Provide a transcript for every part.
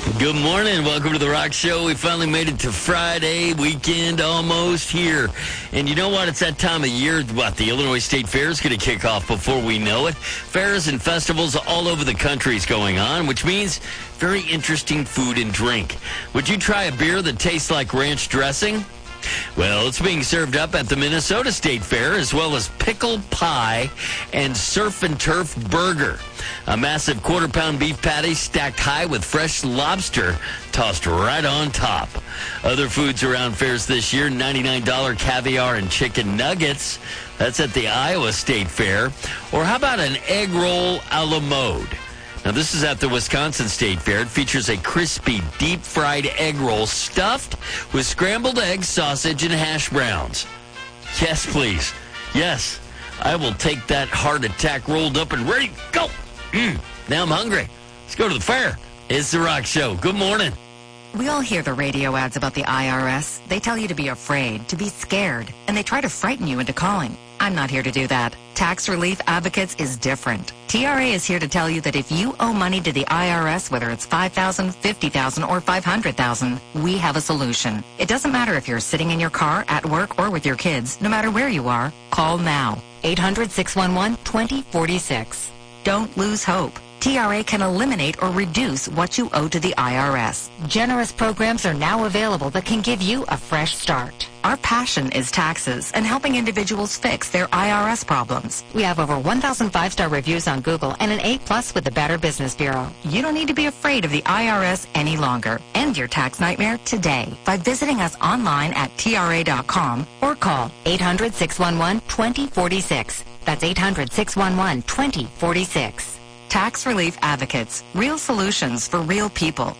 Good morning. Welcome to The Rock Show. We finally made it to Friday, weekend almost here. And you know what? It's that time of year. The Illinois State Fair is going to kick off before we know it. Fairs and festivals all over the country is going on, which means very interesting food and drink. Would you try a beer that tastes like ranch dressing? Well, it's being served up at the Minnesota State Fair, as well as pickle pie and surf and turf burger. A massive quarter-pound beef patty stacked high with fresh lobster tossed right on top. Other foods around fairs this year, $99 caviar and chicken nuggets. That's at the Iowa State Fair. Or how about an egg roll a la mode? Now, this is at the Wisconsin State Fair. It features a crispy, deep-fried egg roll stuffed with scrambled eggs, sausage, and hash browns. Yes, please. Yes, I will take that heart attack rolled up and ready to go. Now I'm hungry. Let's go to the fair. It's The Rock Show. Good morning. We all hear the radio ads about the IRS. They tell you to be afraid, to be scared, and they try to frighten you into calling. I'm not here to do that. Tax Relief Advocates is different. TRA is here to tell you that if you owe money to the IRS, whether it's $5,000, $50,000, or $500,000, we have a solution. It doesn't matter if you're sitting in your car, at work, or with your kids. No matter where you are, call now. 800-611-2046. Don't lose hope. TRA can eliminate or reduce what you owe to the IRS. Generous programs are now available that can give you a fresh start. Our passion is taxes and helping individuals fix their IRS problems. We have over 1,000 5-star reviews on Google and an A+ with the Better Business Bureau. You don't need to be afraid of the IRS any longer. End your tax nightmare today by visiting us online at TRA.com or call 800-611-2046. That's 800-611-2046. Tax Relief Advocates. Real solutions for real people.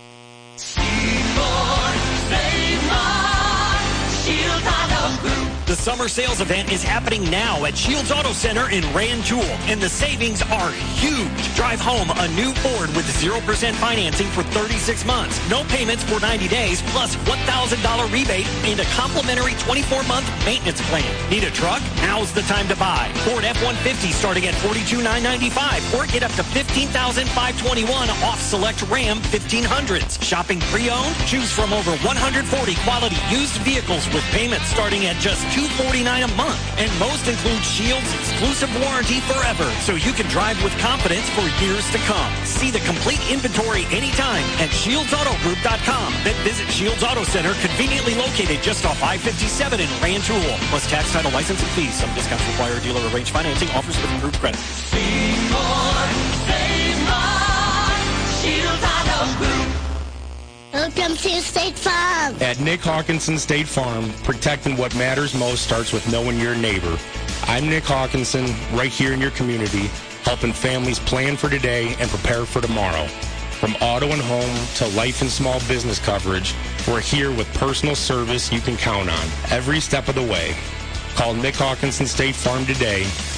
The summer sales event is happening now at Shields Auto Center in Rantoul, and the savings are huge. Drive home a new Ford with 0% financing for 36 months, no payments for 90 days, plus $1,000 rebate and a complimentary 24-month maintenance plan. Need a truck? Now's the time to buy. Ford F-150 starting at $42,995, or get up to $15,521 off select Ram 1500s. Shopping pre-owned? Choose from over 140 quality used vehicles with payments starting at just $249 a month, and most include Shields exclusive warranty forever, so you can drive with confidence for years to come. See the complete inventory anytime at ShieldsAutoGroup.com. Then visit Shields Auto Center, conveniently located just off I-57 in Rantoul. Plus tax, title, license, and fees. Some discounts require dealer arranged financing. Offers with improved credit. Save more, Shields Auto Group. Welcome to State Farm. At Nick Hawkinson State Farm, protecting what matters most starts with knowing your neighbor. I'm Nick Hawkinson, right here in your community, helping families plan for today and prepare for tomorrow. From auto and home to life and small business coverage, we're here with personal service you can count on every step of the way. Call Nick Hawkinson State Farm today,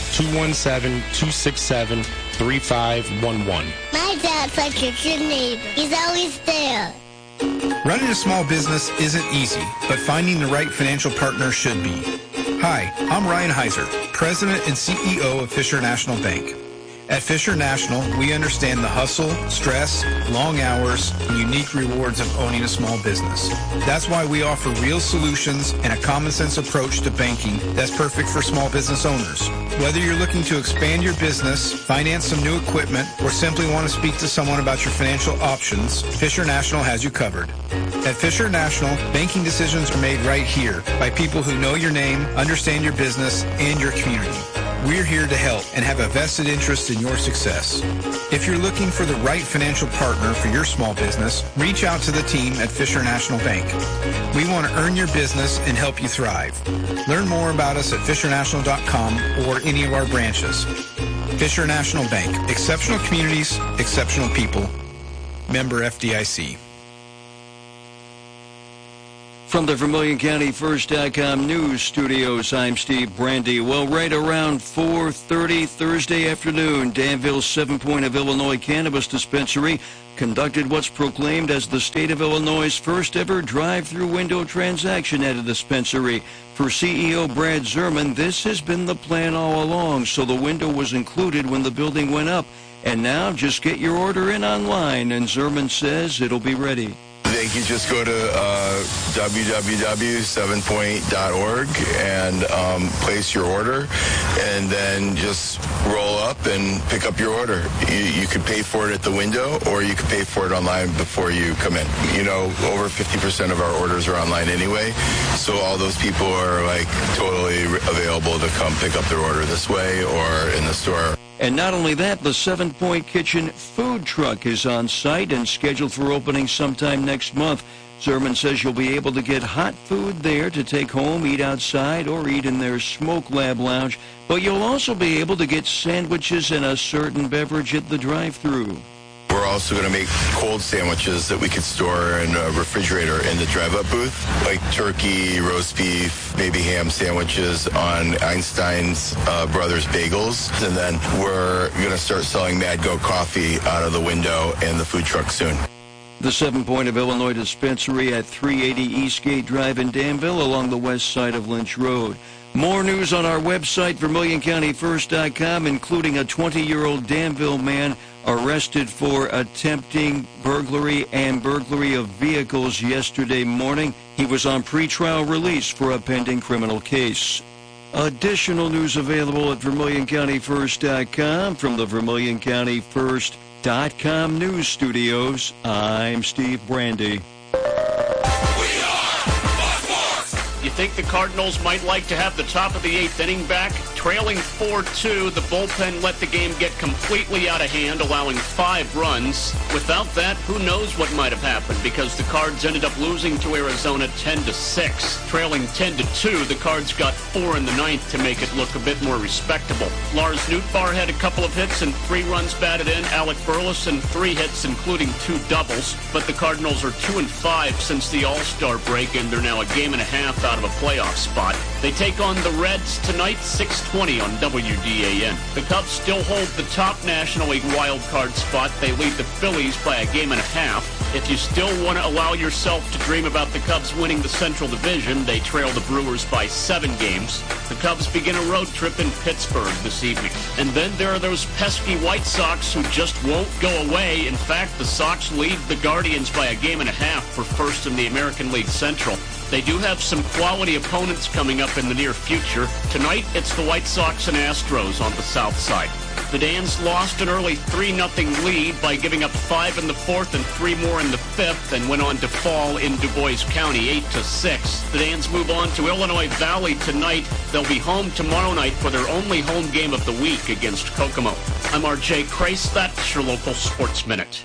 217-267-3511. My dad's like a good neighbor. He's always there. Running a small business isn't easy, but finding the right financial partner should be. Hi, I'm Ryan Heiser, President and CEO of Fisher National Bank. At Fisher National, we understand the hustle, stress, long hours, and unique rewards of owning a small business. That's why we offer real solutions and a common-sense approach to banking that's perfect for small business owners. Whether you're looking to expand your business, finance some new equipment, or simply want to speak to someone about your financial options, Fisher National has you covered. At Fisher National, banking decisions are made right here by people who know your name, understand your business, and your community. We're here to help and have a vested interest in your success. If you're looking for the right financial partner for your small business, reach out to the team at Fisher National Bank. We want to earn your business and help you thrive. Learn more about us at FisherNational.com or any of our branches. Fisher National Bank. Exceptional communities, exceptional people. Member FDIC. From the Vermilion County First.com news studios, I'm Steve Brandy. Well, right around 4:30 Thursday afternoon, Danville's 7 Point of Illinois Cannabis Dispensary conducted what's proclaimed as the state of Illinois' first ever drive-through window transaction at a dispensary. For CEO Brad Zerman, this has been the plan all along, so the window was included when the building went up. And now, just get your order in online, and Zerman says it'll be ready. They can just go to www.7point.org and place your order, and then just roll up and pick up your order. You could pay for it at the window, or you could pay for it online before you come in. You know, over 50% of our orders are online anyway, so all those people are like totally available to come pick up their order this way or in the store. And not only that, the 7 Point Kitchen food truck is on site and scheduled for opening sometime next month. Zerman says you'll be able to get hot food there to take home, eat outside, or eat in their Smoke Lab lounge. But you'll also be able to get sandwiches and a certain beverage at the drive-thru. We're also going to make cold sandwiches that we could store in a refrigerator in the drive-up booth, like turkey, roast beef, baby ham sandwiches on Einstein's Brothers Bagels. And then we're going to start selling Mad Go coffee out of the window in the food truck soon. The 7 Point of Illinois dispensary at 380 Eastgate Drive in Danville along the west side of Lynch Road. More news on our website, VermilionCountyFirst.com, including a 20-year-old Danville man arrested for attempting burglary and burglary of vehicles yesterday morning. He was on pretrial release for a pending criminal case. Additional news available at VermilionCountyFirst.com. From the VermilionCountyFirst.com news studios, I'm Steve Brandy. You think the Cardinals might like to have the top of the 8th inning back? Trailing 4-2, the bullpen let the game get completely out of hand, allowing 5 runs. Without that, who knows what might have happened, because the Cards ended up losing to Arizona 10-6. Trailing 10-2, the Cards got 4 in the 9th to make it look a bit more respectable. Lars Nootbaar had a couple of hits and 3 runs batted in. Alec Burleson 3 hits, including 2 doubles. But the Cardinals are 2-5 since the All-Star break, and they're now a game and a half out of a playoff spot. They take on the Reds tonight, 6:20 on WDAN. The Cubs still hold the top National League wild card spot. They lead the Phillies by a game and a half. If you still want to allow yourself to dream about the Cubs winning the Central Division, they trail the Brewers by 7 games. The Cubs begin a road trip in Pittsburgh this evening. And then there are those pesky White Sox who just won't go away. In fact, the Sox lead the Guardians by a game and a half for first in the American League Central. They do have some quality opponents coming up in the near future. Tonight, it's the White Sox and Astros on the south side. The Dans lost an early 3-0 lead by giving up 5 in the 4th and 3 more in the 5th, and went on to fall in Du Bois County 8-6. The Dans move on to Illinois Valley tonight. They'll be home tomorrow night for their only home game of the week against Kokomo. I'm R.J. Crace. That's your local Sports Minute.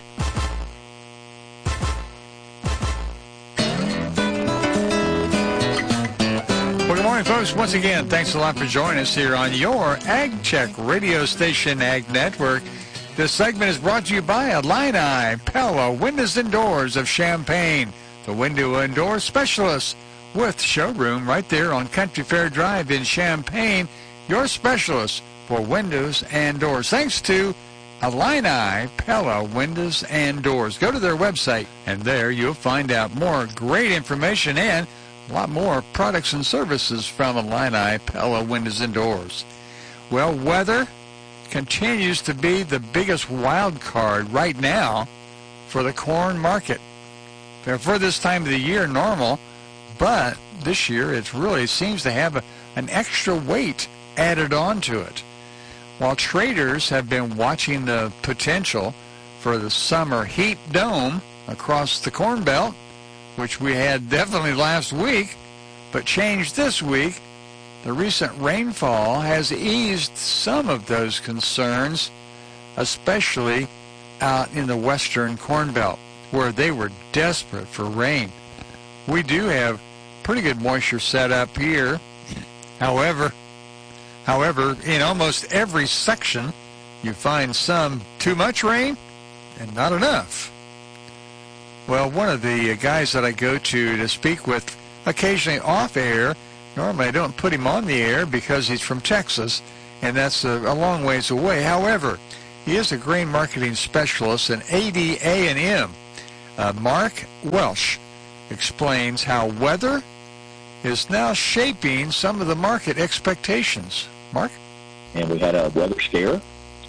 Good morning, folks. Once again, thanks a lot for joining us here on your Ag Check radio station, Ag Network. This segment is brought to you by Illini Pella Windows and Doors of Champaign, the window and door specialists with showroom right there on Country Fair Drive in Champaign, your specialists for windows and doors. Thanks to Illini Pella Windows and Doors. Go to their website, and there you'll find out more great information and a lot more products and services from Illini Pella Windows and Doors. Well, weather continues to be the biggest wild card right now for the corn market. For this time of the year, normal, but this year it really seems to have an extra weight added onto it. While traders have been watching the potential for the summer heat dome across the Corn Belt, which we had definitely last week, but changed this week, the recent rainfall has eased some of those concerns, especially out in the western Corn Belt, where they were desperate for rain. We do have pretty good moisture set up here. However, in almost every section, you find some too much rain and not enough. Well, one of the guys that I go to speak with occasionally off air, normally I don't put him on the air because he's from Texas, and that's a long ways away. However, he is a grain marketing specialist in AD&M. Mark Welsh explains how weather is now shaping some of the market expectations. Mark? And we had a weather scare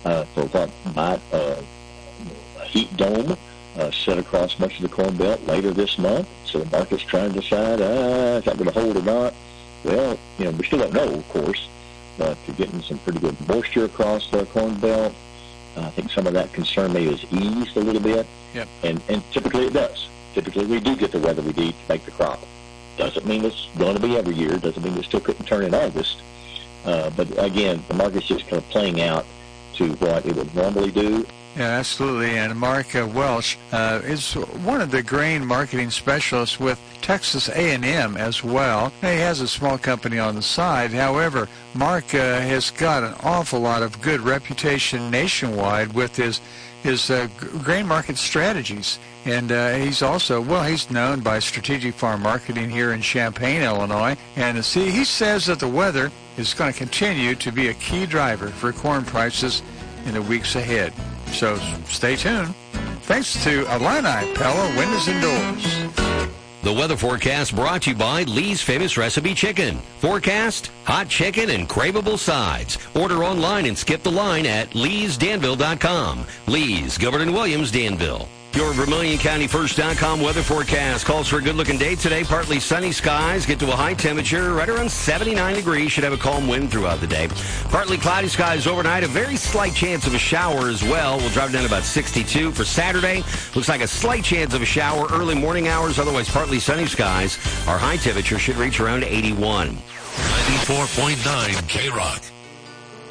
for what might a heat dome set across much of the Corn Belt later this month. So the market's trying to decide, is that going to hold or not? Well, we still don't know, of course, but you're getting some pretty good moisture across the Corn Belt. I think some of that concern may have eased a little bit. Yep. And typically it does. Typically we do get the weather we need to make the crop. Doesn't mean it's going to be every year. Doesn't mean it still couldn't turn in August. But again, the market's just kind of playing out to what it would normally do. Yeah, absolutely. And Mark Welch is one of the grain marketing specialists with Texas A&M as well. He has a small company on the side. However, Mark has got an awful lot of good reputation nationwide with his grain market strategies. And he's also, he's known by Strategic Farm Marketing here in Champaign, Illinois. And he says that the weather is going to continue to be a key driver for corn prices in the weeks ahead. So stay tuned. Thanks to Illini Pella Windows and Doors. The weather forecast brought to you by Lee's Famous Recipe Chicken. Forecast, hot chicken, and craveable sides. Order online and skip the line at leesdanville.com. Lee's, Gilbert and Williams, Danville. Your VermilionCountyFirst.com weather forecast calls for a good-looking day today. Partly sunny skies, get to a high temperature right around 79 degrees. Should have a calm wind throughout the day. Partly cloudy skies overnight. A very slight chance of a shower as well. We'll drop down to about 62 for Saturday. Looks like a slight chance of a shower early morning hours. Otherwise, partly sunny skies. Our high temperature should reach around 81. 94.9 K-Rock.